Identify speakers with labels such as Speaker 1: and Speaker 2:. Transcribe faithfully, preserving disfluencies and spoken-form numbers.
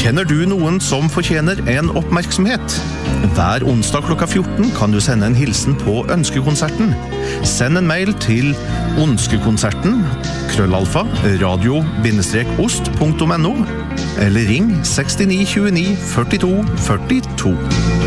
Speaker 1: Kjenner du noen som fortjener en oppmerksomhet? Hver onsdag klokka fjorten kan du sende en hilsen på Ønskekonserten. Send en mail til ønskekonserten krøllalfa radio-ost punktum no eller ring seks ni to ni førtito førtito.